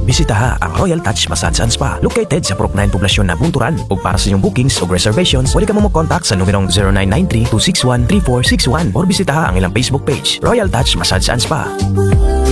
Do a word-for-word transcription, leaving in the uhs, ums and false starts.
bisitaha ang Royal Touch Massage and Spa located sa Purok nine poblasyon na Bunturan. Ug para sa inyong bookings o reservations, pwede ka mo mag-contact sa numerong zero nine nine three two six one three four six one or bisitaha ang ilang Facebook page, Royal Touch Massage and Spa.